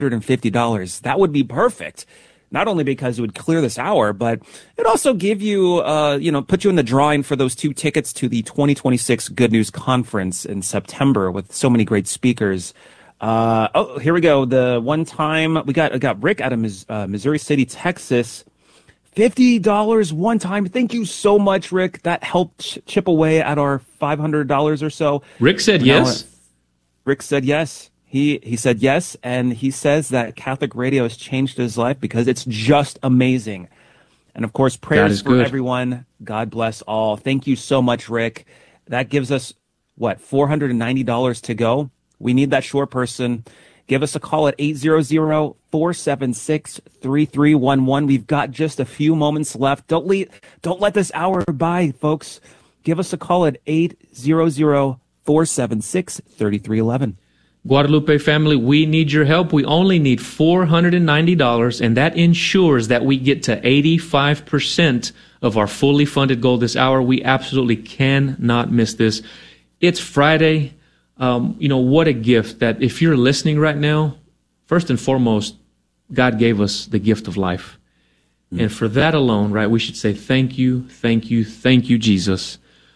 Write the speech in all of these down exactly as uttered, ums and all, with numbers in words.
fifty dollars. That would be perfect. Not only because it would clear this hour, but it also give you, uh, you know, put you in the drawing for those two tickets to the twenty twenty-six Good News Conference in September with so many great speakers. Uh, oh, here we go. The one time we got, I got Rick out of uh, Missouri City, Texas. fifty dollars one time. Thank you so much, Rick. That helped ch- chip away at our five hundred dollars or so. Rick said now, yes. Rick said yes. He he said yes, and he says that Catholic radio has changed his life because it's just amazing. And, of course, prayers for good. everyone. God bless all. Thank you so much, Rick. That gives us, what, four hundred ninety dollars to go? We need that short person. Give us a call at eight hundred, four seven six, three three one one. We've got just a few moments left. Don't, le- don't let this hour by, folks. Give us a call at eight hundred, four seven six, three three one one. Guadalupe family, we need your help. We only need four hundred ninety dollars, and that ensures that we get to eighty-five percent of our fully funded goal this hour. We absolutely cannot miss this. It's Friday. Um, you know, what a gift that if you're listening right now, first and foremost, God gave us the gift of life. Mm. And for that alone, right, we should say thank you, thank you, thank you, Jesus.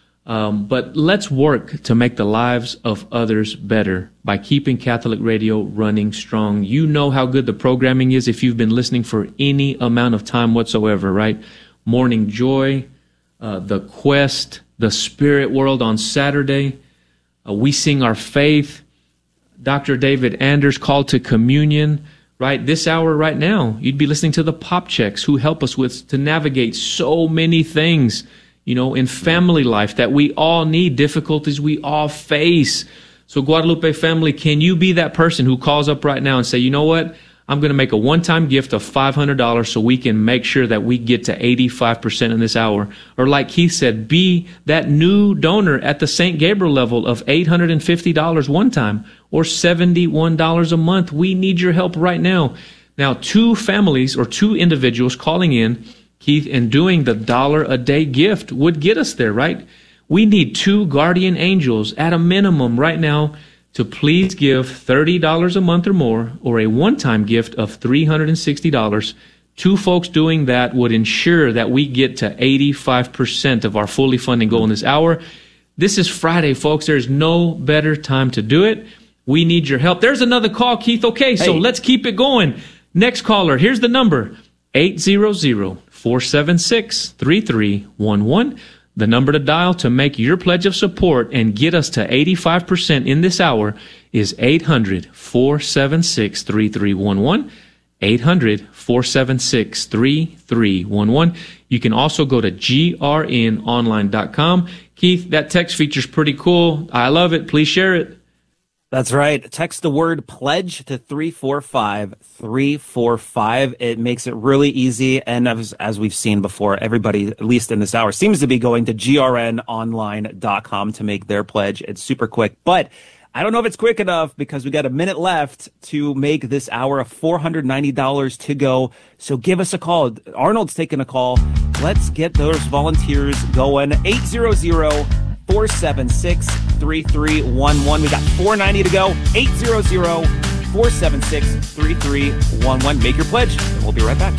Um, but let's work to make the lives of others better by keeping Catholic radio running strong. You know how good the programming is if you've been listening for any amount of time whatsoever, right? Morning Joy, uh, The Quest, The Spirit World on Saturday. Uh, we Sing Our Faith. Doctor David Anders, Call to Communion. Right, this hour right now, you'd be listening to the Pop Checks who help us with to navigate so many things, you know, in family life that we all need, difficulties we all face. So Guadalupe family, can you be that person who calls up right now and say, you know what, I'm going to make a one-time gift of five hundred dollars so we can make sure that we get to eighty-five percent in this hour. Or like Keith said, be that new donor at the Saint Gabriel level of eight hundred fifty dollars one time or seventy-one dollars a month. We need your help right now. Now, two families or two individuals calling in, Keith, and doing the dollar a day gift would get us there, right? We need two guardian angels at a minimum right now to please give thirty dollars a month or more, or a one-time gift of three hundred sixty dollars. Two folks doing that would ensure that we get to eighty-five percent of our fully funding goal in this hour. This is Friday, folks. There's no better time to do it. We need your help. There's another call, Keith. Okay, so hey. Let's keep it going. Next caller, here's the number, eight hundred, four seven six, three three one one. The number to dial to make your pledge of support and get us to eighty-five percent in this hour is eight hundred, four seven six, three three one one. eight hundred, four seven six, three three one one. You can also go to G R N online dot com. Keith, that text feature's pretty cool. I love it. Please share it. That's right. Text the word pledge to three four five, three four five. It makes it really easy. And as, as we've seen before, everybody, at least in this hour, seems to be going to G R N online dot com to make their pledge. It's super quick. But I don't know if it's quick enough because we got a minute left to make this hour of four hundred ninety dollars to go. So give us a call. Arnold's taking a call. Let's get those volunteers going. eight hundred, four seven six, three three one one. We got four ninety to go. eight hundred, four seven six, three three one one. Make your pledge, and we'll be right back.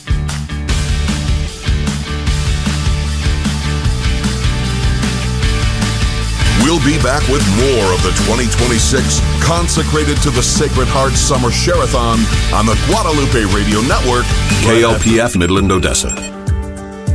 We'll be back with more of the twenty twenty-six Consecrated to the Sacred Heart Summer Share-a-thon on the Guadalupe Radio Network, K L P F Midland, Odessa.